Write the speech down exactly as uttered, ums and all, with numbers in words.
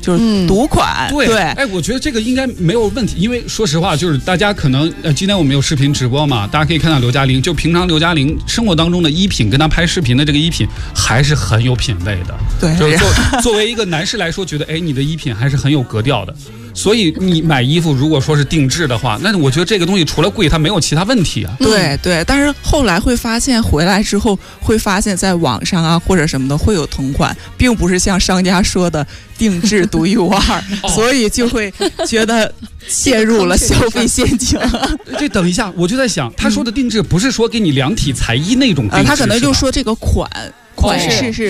就是独款。 嗯、对对， 哎，我觉得这个应该没有问题，因为说实话，就是大家可能呃，今天我们有视频直播嘛，大家可以看到刘嘉玲，就平常刘嘉玲生活当中的衣品跟她拍视频的这个衣品还是很有品味的。 对， 就是作作为一个男士来说，觉得哎，你的衣品还是很有格调的。所以你买衣服如果说是定制的话，那我觉得这个东西除了贵，它没有其他问题啊。 对对，但是后来会发现，回来之后会发现，在网上啊或者什么的会有同款，并不是像商家说的定制独一无二，哦、所以就会觉得陷入了消费陷阱。 这等一下，我就在想，他说的定制不是说给你量体裁衣那种定制， 呃、他可能就说这个款款式是。